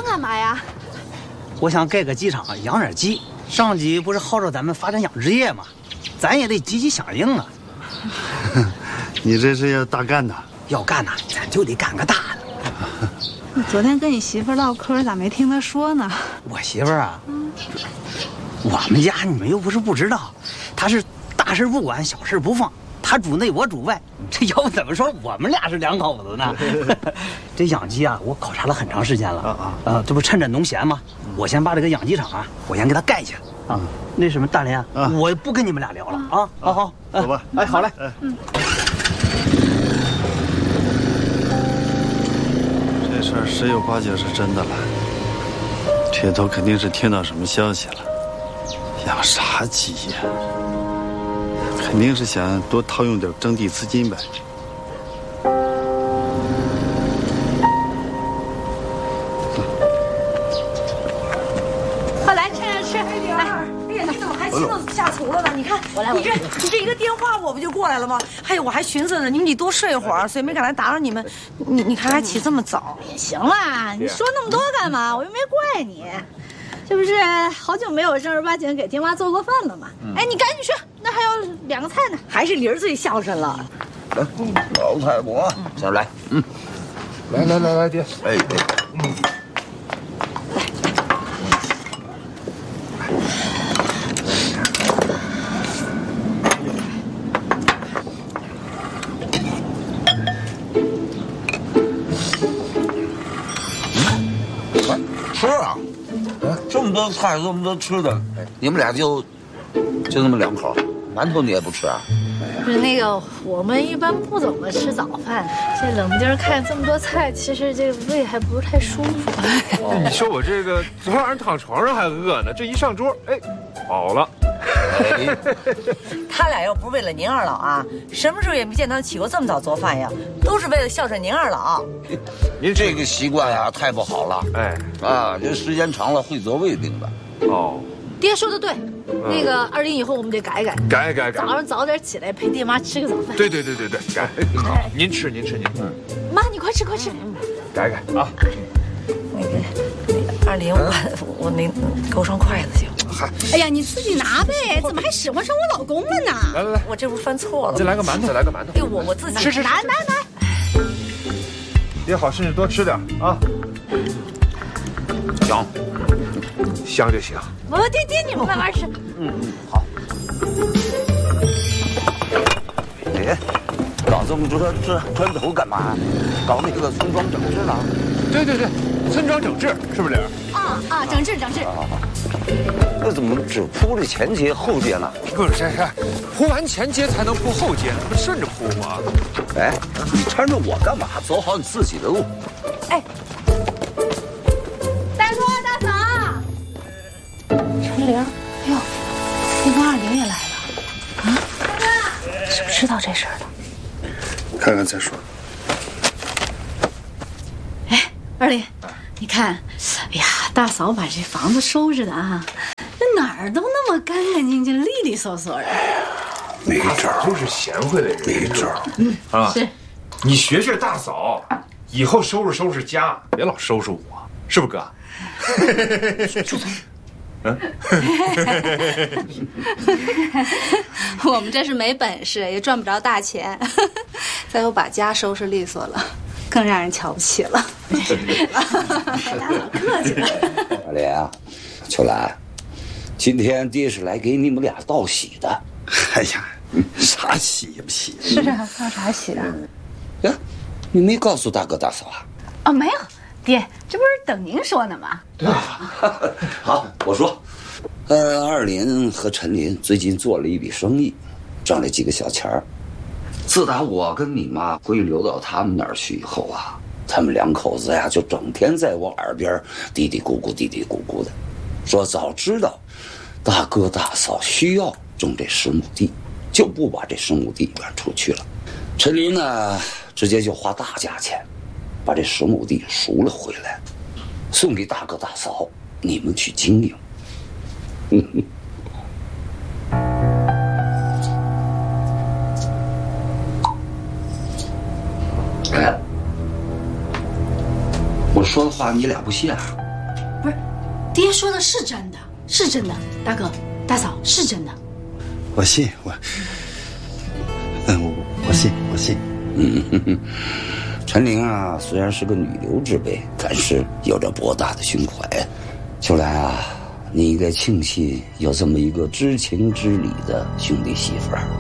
干嘛呀？ 我想盖个鸡场，养点鸡。上级不是号召咱们发展养殖业吗？咱也得积极响应啊。 你这是要大干的？ 要干呐，咱就得干个大的。 你昨天跟你媳妇唠嗑，咋没听她说呢？ 我媳妇儿啊，我们家你们又不是不知道，她是大事不管，小事不放。她主内，我主外，这要不怎么说我们俩是两口子呢？这养鸡啊，我考察了很长时间了。这不趁着农闲吗？我先把这个养鸡场啊，我先给它盖起来啊。那什么，大连啊，我不跟你们俩聊了啊。好， 走吧。 哎，好嘞。 这事儿十有八九是真的了。铁头肯定是听到什么消息了。养啥鸡呀？肯定是想多套用点征地资金呗。 快来，趁热吃。来， 哎呀，你怎么还亲自下厨了呢？你看，你这一个电话，我不就过来了吗？还有，我还寻思呢，你们得多睡一会儿，所以没敢来打扰你们。你看还起这么早？ 也行啦，你说那么多干嘛？我又没怪你。这不是好久没有正儿八经给爹妈做过饭了吗？哎，你赶紧去，那还有2个菜呢。 还是玲儿最孝顺了。 老太婆，下来，来，爹，哎，吃啊！这么多菜，这么多吃的，你们俩就那么2口，馒头你也不吃啊？ 不是那个，我们一般不怎么吃早饭。这冷不丁看这么多菜，其实这个胃还不是太舒服。 你说我这个昨晚上躺床上还饿呢，这一上桌，哎，饱了。 他俩要不是为了您二老啊，什么时候也没见他起过这么早做饭呀，都是为了孝顺您二老。 您这个习惯呀，太不好了。哎，啊，这时间长了会得胃病的。 哦， 爹说的对，那个20以后我们得改。早上早点起来陪爹妈吃个早饭。 对，改。好，您吃。 妈，你快吃。 改啊。 那个二林，我那给我双筷子行。 哎呀，你自己拿呗，怎么还使唤上我老公了呢？ 来， 我这不是犯错了？ 再来个馒头。 哎，我自己吃。 拿。 爹好身体多吃点啊。香就行。 爹，你们慢慢吃。 好。哎，搞这么多这砖头干嘛？搞那个村庄整治了？ 对，村庄整治是不是玲？ 啊，整治。 那怎么只铺着前街后街呢？ 不是，铺完前街才能铺后街呢，不顺着铺吗？ 哎，你搀着我干嘛？走好你自己的路。 哎，大叔大嫂， 陈玲，哎呦，那个二玲也来了啊？是不是知道这事儿了？ 看看再说。 哎，二玲，你看，哎呀，大嫂把这房子收拾的啊，这哪儿都那么干干净净、利利索索的。 没招， 就是贤惠的人， 没招。 啊， 是。 你学大嫂，以后收拾家，别老收拾我，是不是哥？ 住嘴！我们这是没本事，也赚不着大钱，再有把家收拾利索了，更让人瞧不起了。大嫂客气了。 二莲啊，秋兰，今天爹是来给你们俩道喜的。 哎呀，啥喜不喜？ 是啊，闹啥喜啊？ 呀，你没告诉大哥大嫂啊？ 哦，没有，爹，这不是等您说呢吗？ 对。好，我说，二林和陈林最近做了一笔生意，挣了几个小钱儿。自打我跟你妈归流到他们那儿去以后啊，他们2口子呀就整天在我耳边嘀嘀咕咕的，说早知道大哥大嫂需要种这10亩地，就不把这10亩地转出去了。陈林呢，直接就花大价钱把这10亩地赎了回来，送给大哥大嫂，你们去经营。哎，我说的话你俩不信啊？ 爹说的是真的，是真的，大哥大嫂是真的。 我信，我信。 陈玲啊，虽然是个女流之辈，但是有着博大的胸怀。秋兰啊，你应该庆幸有这么一个知情知理的兄弟媳妇儿。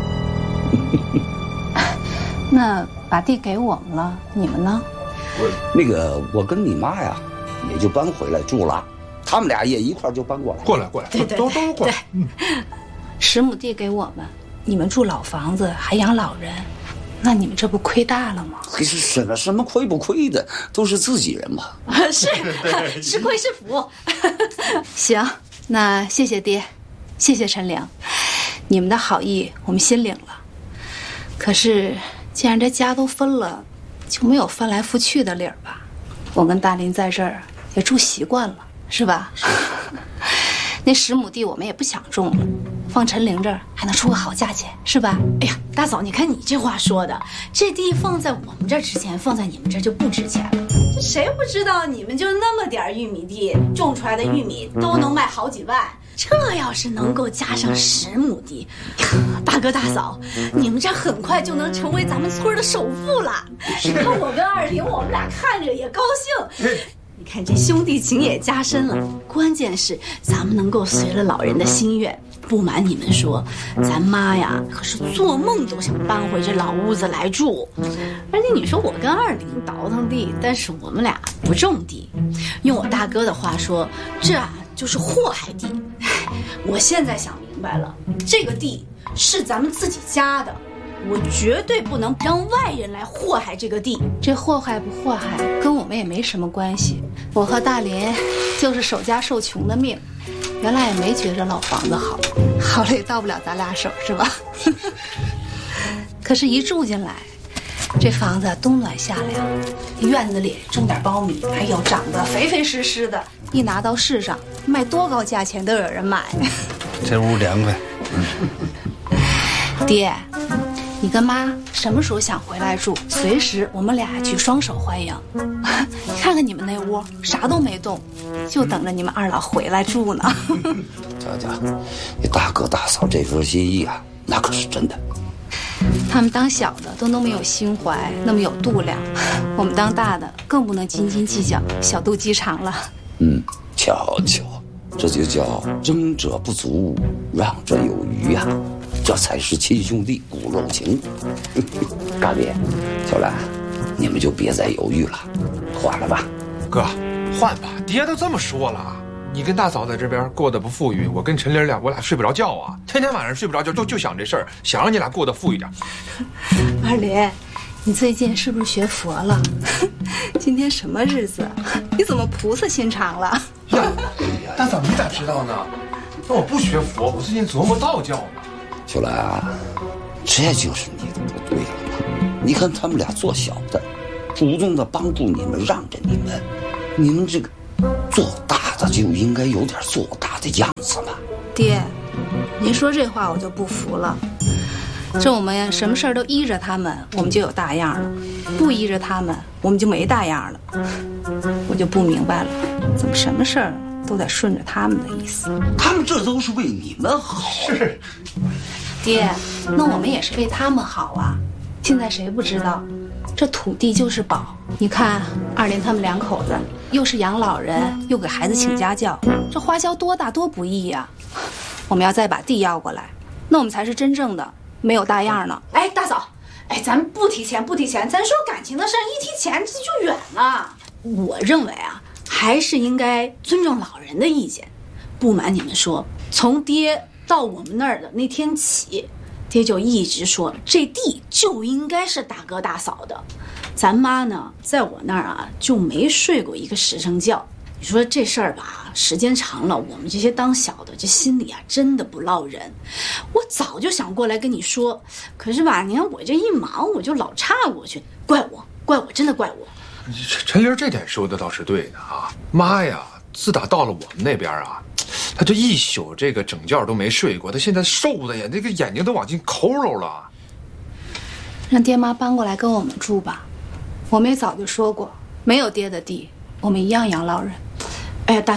那把地给我们了，你们呢？ 我跟你妈呀，也就搬回来住了。他们俩也一块就搬过来。 过来， 对都过来。 10亩地给我们，你们住老房子还养老人，那你们这不亏大了吗？ 可是什么亏不亏的，都是自己人嘛。 是亏是福。 行，那谢谢爹，谢谢陈玲，你们的好意我们心领了。可是既然这家都分了，就没有翻来覆去的理儿吧？我跟大林在这儿也住习惯了，是吧？那10亩地我们也不想种了，放陈玲这儿还能出个好价钱，是吧？ 哎呀，大嫂，你看你这话说的，这地放在我们这儿值钱，放在你们这儿就不值钱了。这谁不知道你们就那么点玉米地，种出来的玉米都能卖好几万。这要是能够加上10亩地，大哥大嫂，你们这很快就能成为咱们村的首富了。你看我跟二玲，我们俩看着也高兴。你看这兄弟情也加深了，关键是咱们能够随了老人的心愿。不瞒你们说，咱妈呀可是做梦都想搬回这老屋子来住。而且你说我跟二玲倒腾地，但是我们俩不种地，用我大哥的话说，这就是祸害地。我现在想明白了，这个地是咱们自己家的，我绝对不能让外人来祸害这个地。 这祸害不祸害跟我们也没什么关系，我和大林就是守家受穷的命，原来也没觉着老房子好，好了也到不了咱俩手，是吧？可是一住进来，这房子冬暖夏凉，院子里种点苞米，哎呦，长得肥肥实实的，一拿到市上卖多高价钱都有人买。 这屋凉快。 爹，你跟妈什么时候想回来住，随时我们俩去双手欢迎。你看看你们那屋啥都没动，就等着你们二老回来住呢。 瞧，你大哥大嫂这份心意啊，那可是真的。 他们当小的都那么有心怀，那么有度量，我们当大的更不能斤斤计较，小肚鸡肠了。 瞧，这就叫争者不足，让者有余呀，这才是亲兄弟骨肉情。大爹，小兰，你们就别再犹豫了，换了吧。 哥，换吧，爹都这么说了。你跟大嫂在这边过得不富裕，我跟陈玲我俩睡不着觉啊，天天晚上睡不着觉，就想这事儿，想让你俩过得富裕点。 二林，你最近是不是学佛了？今天什么日子？你怎么菩萨心肠了？ 呀，大嫂你咋知道呢？那我不学佛，我最近琢磨道教呢。 小兰啊，这就是你的不对了。你看他们俩做小的，主动的帮助你们，让着你们，你们这个做大的就应该有点做大的样子嘛。 爹，您说这话我就不服了。这我们什么事儿都依着他们，我们就有大样了；不依着他们，我们就没大样了。我就不明白了，怎么什么事儿都得顺着他们的意思？ 他们这都是为你们好。 是， 爹，那我们也是为他们好啊。现在谁不知道，这土地就是宝。你看二林他们2口子，又是养老人，又给孩子请家教，这花销多大多不易呀！我们要再把地要过来，那我们才是真正的没有大样呢。 哎，大嫂，哎，咱们不提钱，咱说感情的事儿，一提钱这就远了。我认为啊，还是应该尊重老人的意见。不瞒你们说，从爹到我们那儿的那天起，爹就一直说这地就应该是大哥大嫂的。咱妈呢，在我那儿啊就没睡过一个时辰觉。你说这事儿吧，时间长了，我们这些当小的这心里啊真的不落人。我早就想过来跟你说，可是吧，你看我这一忙，我就老岔过去，怪我，真的怪我。 陈玲这点说的倒是对的啊。妈呀，自打到了我们那边啊，她这一宿这个整觉都没睡过，她现在瘦的呀，那个眼睛都往进抠揉了。 让爹妈搬过来跟我们住吧，我们也早就说过，没有爹的地，我们一样养老人。 哎呀，大嫂，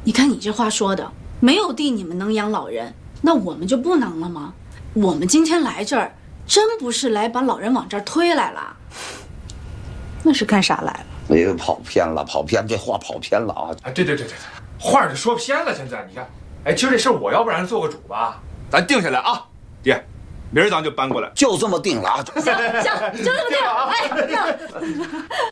你看你这话说的，没有地你们能养老人，那我们就不能了吗？我们今天来这儿，真不是来把老人往这儿推来了， 那是干啥来了？ 哎呦，跑偏了，这话跑偏了啊！ 啊，对，话就说偏了。现在你看，哎，今儿这事儿我要不然做个主吧，咱定下来啊，爹，明儿咱就搬过来， 就这么定了啊！ 行，就这么定，哎，定了。